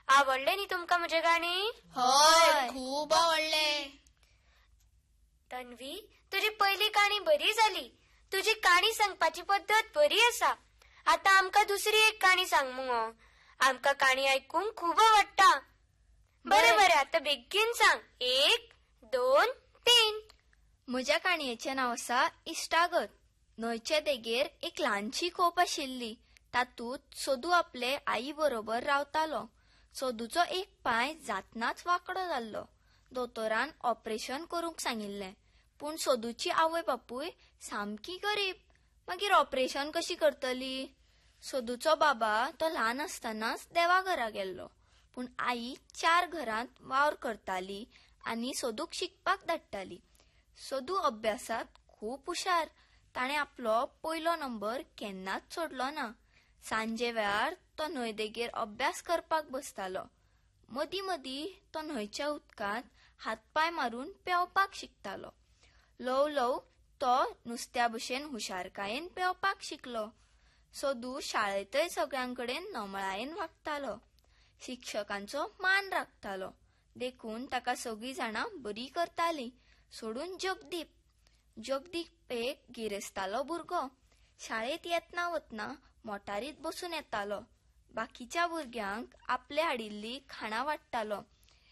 आवडले नी तुमका म्हजे गाणी? हय, खूप आवडले. तन्वी, तुझी पहिली काणी बरी झाली. तुझी काणी सांगपाची पद्धत बरी असा. आता आमका दुसरी एक काणी सांग मुगो. आमका काणी ऐकूंक खूप आवडटा. बरे आता बेगीन सांग. 1, 2, 3. म्हज्या काणयेचें नांव आसा इश्टागत. न्हंयचे देगेर एक ल्हानशी खोप आशिल्ली. तातूंत सोदू आपले आई बरोबर रावतालो. सोदूचो एक पांय जातनाच वांकडो जाल्लो. दोतोरान ऑपरेशन करूंक सांगिल्लें. पूण सोदूची आवय बापूय सामकी गरीब. मागीर ऑपरेशन कशी करतली? सोदूचो बाबा तो ल्हान आसतनाच देवाघरा गेल्लो. पूण आई 4 घरांत वावर करताली आनी सोदूक शिकपाक धाडटाली. सोदू अभ्यासात खूप हुशार. ताणें आपलो पयलो नंबर केन्नाच सोडलो ना. सांजे वेळार तो न्हंय देगेर अभ्यास करपाक बसतालो. मदीं मदीं तो न्हंयच्या उदकांत हातपाय मारून पेंवपाक शिकतालो. ल्हव ल्हव तो नुस्त्या भशेन हुशारकायेन पेंवपाक शिकलो. सोदू शाळेंतय सगळ्यांकडेन नमळायेन वागतालो. शिक्षकांचो मान राखतालो. देखून ताका सगळीं जाणां बरी करतालीं, सोडून जगदीप. जगदीप एक गिरेस्तालो भुरगो. शाळेंत येतना वतना मोटारीत बसून येतालो. बाकीच्या भुरग्यांक आपले हाडिल्ली खाणां वाडटालो.